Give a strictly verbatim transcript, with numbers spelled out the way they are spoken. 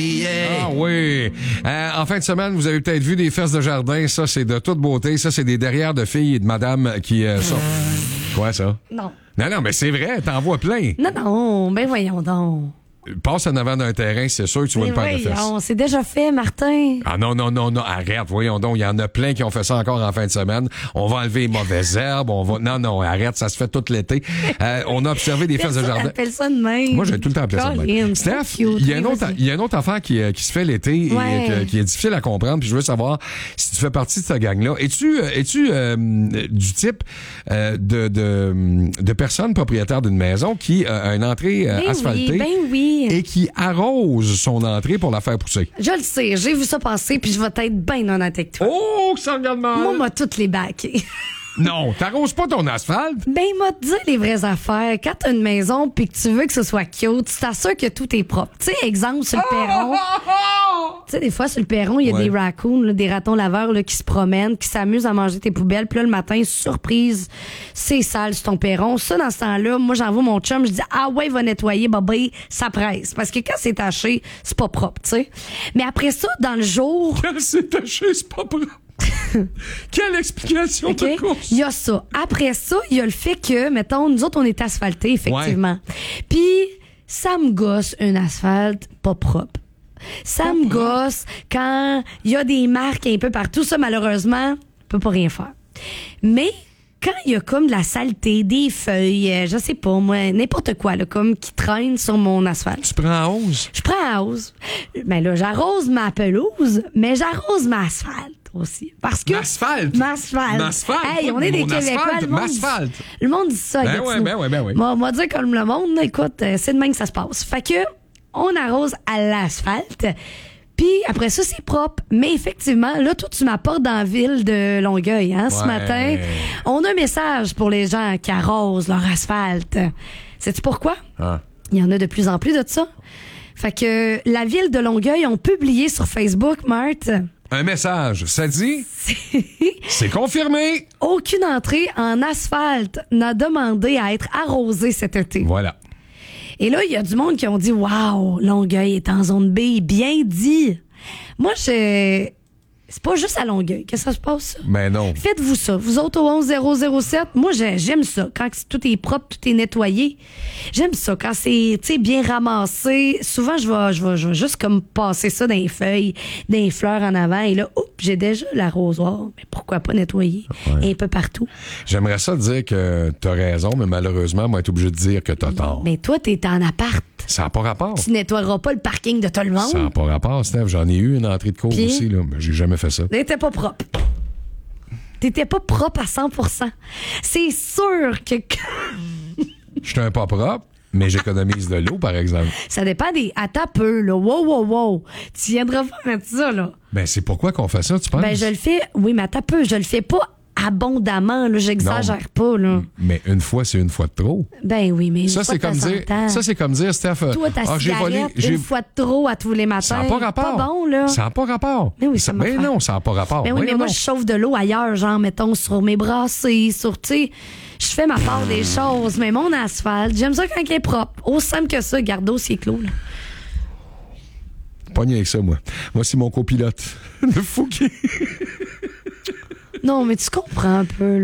Ah oui. Euh, en fin de semaine, vous avez peut-être vu des fesses de jardin. Ça, c'est de toute beauté. Ça, c'est des derrières de filles et de madame qui euh, sortent. Quoi, ça? Non. Non, non, mais c'est vrai. T'en vois plein. Non, non. Ben voyons donc. Passe en avant d'un terrain, c'est sûr que tu vois une paire de fesses. C'est déjà fait, Martin. Ah non, non, non, non, arrête, voyons donc, il y en a plein qui ont fait ça encore en fin de semaine. On va enlever les mauvaises herbes, on va... Non, non, arrête, ça se fait tout l'été. Euh, on a observé des fesses de jardin. Appelle ça de même. Moi, j'ai tout le temps appelé ça de même. Steph, il y a une autre, il y a une autre affaire qui, qui se fait l'été ouais. et que, qui est difficile à comprendre, puis je veux savoir si tu fais partie de cette gang-là. Es-tu, es-tu euh, du type euh, de, de, de personne propriétaire d'une maison qui a une entrée euh, ben asphaltée oui, ben oui. et qui arrose son entrée pour la faire pousser? Je le sais, j'ai vu ça passer, puis je vais être bien honnête avec toi. Oh, que ça regarde mal! Moi, m'a toutes les baquées. Non, t'arroses pas ton asphalte? Ben, il m'a dit les vraies affaires. Quand t'as une maison puis que tu veux que ce soit cute, tu t'assures que tout est propre. Tu sais, exemple, sur le perron. Tu sais, des fois, sur le perron, il y a ouais. des raccoons, là, des ratons laveurs là, qui se promènent, qui s'amusent à manger tes poubelles. Puis là, le matin, surprise, c'est sale sur ton perron. Ça, dans ce temps-là, moi, j'envoie mon chum, je dis, ah ouais, il va nettoyer, babé, ça presse. Parce que quand c'est taché, c'est pas propre, tu sais. Mais après ça, dans le jour... Quand c'est taché, c'est pas propre. Quelle explication okay. de course! Il y a ça. Après ça, il y a le fait que, mettons, nous autres, on est asphaltés, effectivement. Ouais. Puis, ça me gosse un asphalte pas propre. Ça pas me propre. gosse quand il y a des marques un peu partout. Ça, malheureusement, on peut pas rien faire. Mais... quand il y a comme de la saleté, des feuilles, euh, je sais pas, moi, n'importe quoi, là, comme qui traîne sur mon asphalte. Tu prends à hausse? Je prends à hausse. Ben là, j'arrose ma pelouse, mais j'arrose ma asphalte aussi. Parce que. M'asphalte? M'asphalte. M'asphalte? Hey, on est des Québécois. Le monde, dit, le monde dit ça. Ben ouais, ben ouais, ben ouais. Moi, moi dire comme le monde, écoute, c'est de même que ça se passe. Fait que, on arrose à l'asphalte. Puis après ça, c'est propre. Mais effectivement, là, toi, tu m'apportes dans la ville de Longueuil, hein, ce ouais. matin. On a un message pour les gens qui arrosent leur asphalte. Sais-tu pourquoi? Ah. Il y en a de plus en plus de ça. Fait que la ville de Longueuil ont publié sur Facebook, Marthe. Un message. Ça dit? C'est confirmé. Aucune entrée en asphalte n'a demandé à être arrosée cet été. Voilà. Et là, il y a du monde qui ont dit « Wow, Longueuil est en zone B. » Bien dit. Moi, je... c'est pas juste à Longueuil que ça se passe, ça. Mais non. Faites-vous ça. Vous autres au onze zéro zéro sept, moi, j'aime ça. Quand tout est propre, tout est nettoyé. J'aime ça. Quand c'est, tu sais, bien ramassé. Souvent, je vais, je vais, je vais juste comme passer ça dans les feuilles, dans les fleurs en avant. Et là, oups, j'ai déjà l'arrosoir. Mais pourquoi pas nettoyer ouais. un peu partout? J'aimerais ça dire que t'as raison, mais malheureusement, moi, être obligé de dire que t'as tort. Mais toi, t'es en appart. Ça n'a pas rapport. Tu nettoieras pas le parking de tout le monde. Ça n'a pas rapport, Steph. J'en ai eu une entrée de cours Puis, aussi, là, mais j'ai jamais fait ça. T'étais pas propre. T'étais pas propre à cent pour cent. C'est sûr que... Je suis un pas propre, mais j'économise de l'eau, par exemple. Ça dépend des... Attends peu, là. Wow, wow, wow. Tu viendras pas mettre ça, là. Ben, c'est pourquoi qu'on fait ça, tu penses? Ben, je le fais... Oui, mais attends peu. Je le fais pas abondamment, là. J'exagère non, pas, là. Mais une fois, c'est une fois de trop. Ben oui, mais une ça, fois c'est comme dire, ça, c'est comme dire, Steph... Toi, ta ah, cigarette, j'ai volé, j'ai... une fois de trop à tous les matins. Ça n'a pas rapport. Pas bon, là. Ça n'a pas rapport. Mais oui, ça Mais non, ça n'a pas rapport. Ben oui, oui, mais non. moi, je chauffe de l'eau ailleurs, genre, mettons, sur mes brassées, sur, tu sais... Je fais ma part des choses, mais mon asphalte, j'aime ça quand il est propre. Aussi simple que ça, garde dossier clos, là. Pas avec ça, moi. Moi, c'est mon copilote. Le Fouquet. Non, mais tu comprends un peu, là.